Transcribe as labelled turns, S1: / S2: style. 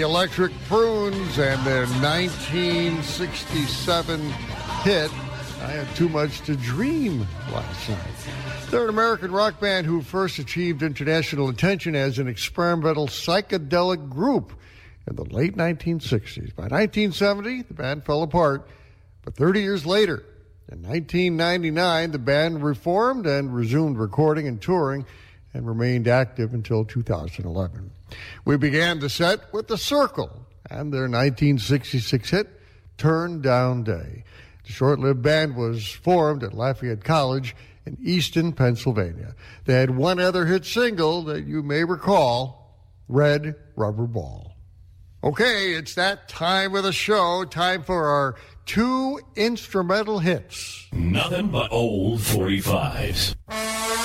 S1: Electric Prunes and their 1967 hit, I Had Too Much to Dream last night. They're an American rock band who first achieved international attention as an experimental psychedelic group in the late 1960s. By 1970, the band fell apart, but 30 years later, in 1999, the band reformed and resumed recording and touring and remained active until 2011. We began the set with The Circle and their 1966 hit, Turn Down Day. The short-lived band was formed at Lafayette College in Easton, Pennsylvania. They had one other hit single that you may recall, Red Rubber Ball. Okay, it's that time of the show, time for our 2 instrumental hits.
S2: Nothing but old 45s.